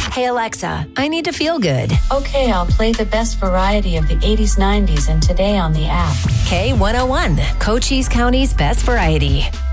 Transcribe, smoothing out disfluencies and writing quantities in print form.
Hey Alexa, I need to feel good. Okay, I'll play the best variety of the 80s, 90s, and today on the app. K101, Cochise County's best variety.